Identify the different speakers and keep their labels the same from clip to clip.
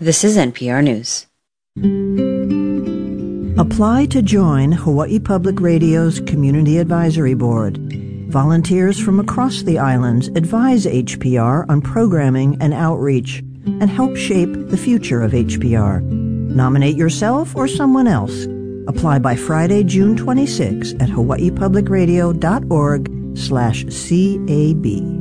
Speaker 1: This is NPR News.
Speaker 2: Apply to join Hawaii Public Radio's Community Advisory Board. Volunteers from across the islands advise HPR on programming and outreach and help shape the future of HPR. Nominate yourself or someone else. Apply by Friday, June 26 at hawaiipublicradio.org/CAB.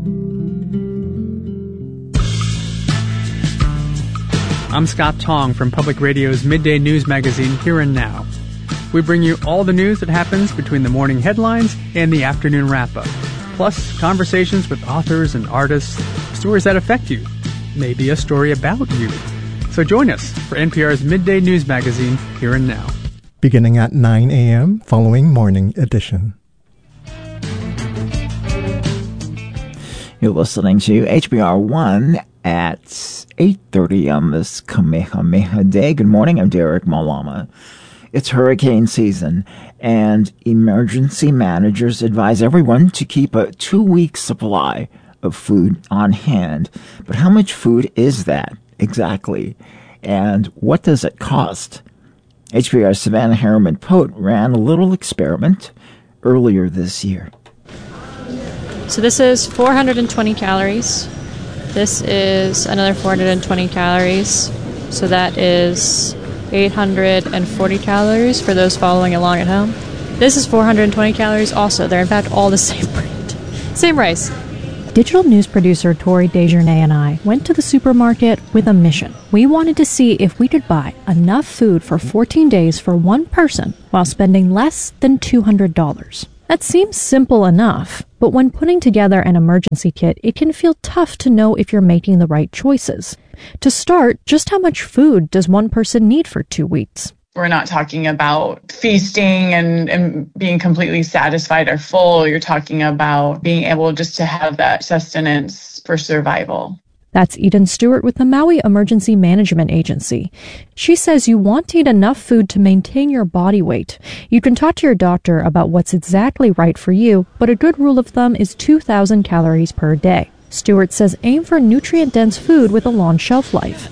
Speaker 3: I'm Scott Tong from Public Radio's Midday News Magazine, Here and Now. We bring you all the news that happens between the morning headlines and the afternoon wrap-up, plus conversations with authors and artists, stories that affect you, maybe a story about you. So join us for NPR's Midday News Magazine, Here and Now.
Speaker 4: Beginning at 9 a.m. following Morning Edition.
Speaker 5: You're listening to HBR 1 at 8:30 on this Kamehameha Day. Good morning, I'm Derek Malama. It's hurricane season, and emergency managers advise everyone to keep a 2-week supply of food on hand. But how much food is that exactly? And what does it cost? HBR's Savannah Harriman-Pote ran a little experiment earlier this year.
Speaker 6: So this is 420 calories. This is another 420 calories. So that is 840 calories for those following along at home. This is 420 calories also. They're in fact all the same brand. Same rice.
Speaker 7: Digital news producer Tori Desjardins and I went to the supermarket with a mission. We wanted to see if we could buy enough food for 14 days for one person while spending less than $200. That seems simple enough, but when putting together an emergency kit, it can feel tough to know if you're making the right choices. To start, just how much food does one person need for 2 weeks?
Speaker 8: We're not talking about feasting and being completely satisfied or full. You're talking about being able just to have that sustenance for survival.
Speaker 7: That's Eden Stewart with the Maui Emergency Management Agency. She says you want to eat enough food to maintain your body weight. You can talk to your doctor about what's exactly right for you, but a good rule of thumb is 2,000 calories per day. Stewart says aim for nutrient-dense food with a long shelf life.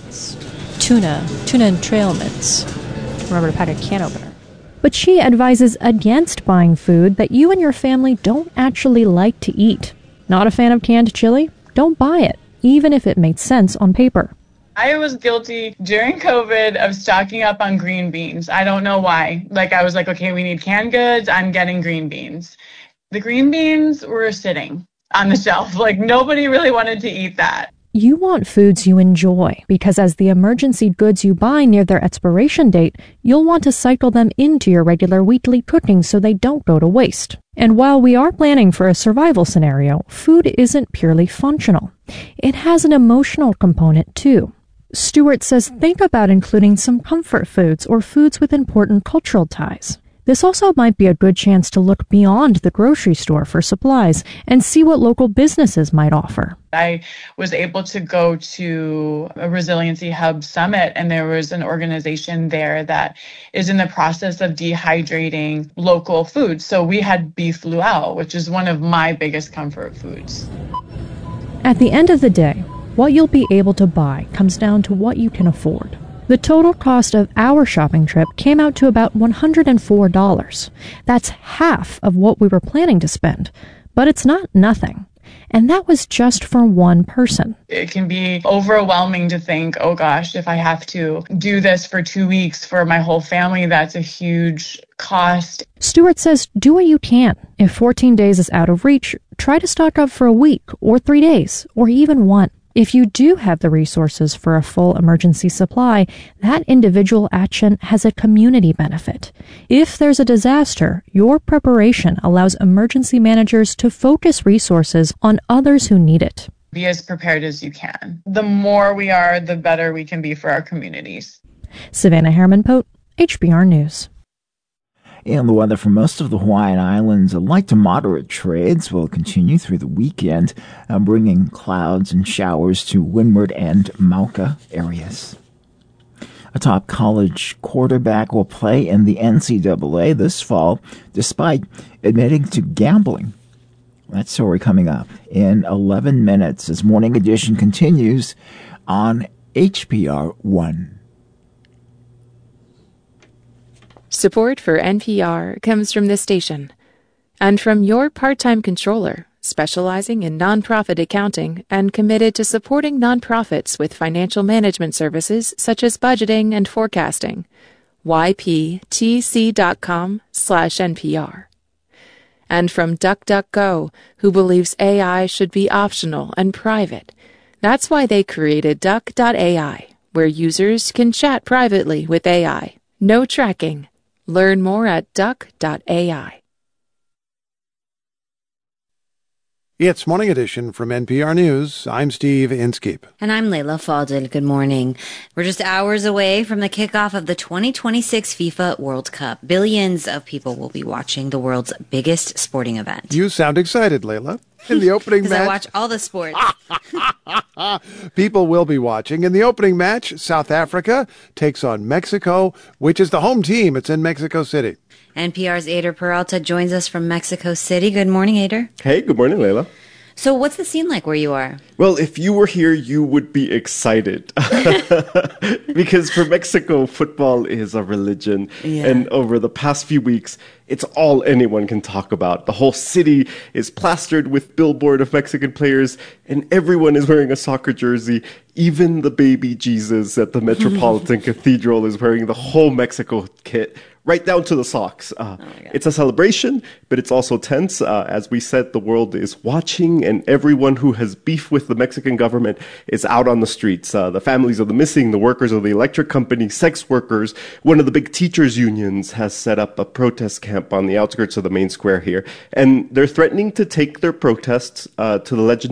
Speaker 6: Tuna and trail mix. Remember to pack a can opener.
Speaker 7: But she advises against buying food that you and your family don't actually like to eat. Not a fan of canned chili? Don't buy it, even if it made sense on paper.
Speaker 8: I was guilty during COVID of stocking up on green beans. I don't know why. I was like, okay, we need canned goods. I'm getting green beans. The green beans were sitting on the shelf. Nobody really wanted to eat that.
Speaker 7: You want foods you enjoy, because as the emergency goods you buy near their expiration date, you'll want to cycle them into your regular weekly cooking so they don't go to waste. And while we are planning for a survival scenario, food isn't purely functional. It has an emotional component too. Stewart says think about including some comfort foods or foods with important cultural ties. This also might be a good chance to look beyond the grocery store for supplies and see what local businesses might offer.
Speaker 8: I was able to go to a Resiliency Hub Summit, and there was an organization there that is in the process of dehydrating local foods. So we had beef luau, which is one of my biggest comfort foods.
Speaker 7: At the end of the day, what you'll be able to buy comes down to what you can afford. The total cost of our shopping trip came out to about $104. That's half of what we were planning to spend, but it's not nothing. And that was just for one person.
Speaker 8: It can be overwhelming to think, oh gosh, if I have to do this for 2 weeks for my whole family, that's a huge cost.
Speaker 7: Stewart says do what you can. If 14 days is out of reach, try to stock up for a week or 3 days or even one. If you do have the resources for a full emergency supply, that individual action has a community benefit. If there's a disaster, your preparation allows emergency managers to focus resources on others who need it.
Speaker 8: Be as prepared as you can. The more we are, the better we can be for our communities.
Speaker 7: Savannah Harriman-Pote, HBR News.
Speaker 5: And the weather for most of the Hawaiian Islands, light to moderate trades will continue through the weekend, bringing clouds and showers to Windward and Mauka areas. A top college quarterback will play in the NCAA this fall, despite admitting to gambling. That story coming up in 11 minutes as Morning Edition continues on HPR 1.
Speaker 1: Support for NPR comes from this station and from your part-time controller, specializing in nonprofit accounting and committed to supporting nonprofits with financial management services such as budgeting and forecasting. yptc.com/NPR. And from DuckDuckGo, who believes AI should be optional and private. That's why they created Duck.ai, where users can chat privately with AI. No tracking. Learn more at Duck.ai.
Speaker 9: It's Morning Edition from NPR News. I'm Steve Inskeep.
Speaker 10: And I'm Layla Fadel. Good morning. We're just hours away from the kickoff of the 2026 FIFA World Cup. Billions of people will be watching the world's biggest sporting event.
Speaker 9: You sound excited, Layla. In the opening match,
Speaker 10: I watch all the sports.
Speaker 9: People will be watching. In the opening match, South Africa takes on Mexico, which is the home team. It's in Mexico City.
Speaker 10: NPR's Ader Peralta joins us from Mexico City. Good morning, Ader.
Speaker 11: Hey, good morning, Layla.
Speaker 10: So what's the scene like where you are?
Speaker 11: Well, if you were here, you would be excited. Because for Mexico, football is a religion. Yeah. And over the past few weeks, it's all anyone can talk about. The whole city is plastered with billboard of Mexican players, and everyone is wearing a soccer jersey. Even the baby Jesus at the Metropolitan Cathedral is wearing the whole Mexico kit, right down to the socks. It's a celebration, but it's also tense. As we said, the world is watching, and everyone who has beef with the Mexican government is out on the streets. The families of the missing, the workers of the electric company, sex workers. One of the big teachers' unions has set up a protest camp on the outskirts of the main square here, and they're threatening to take their protests to the legendary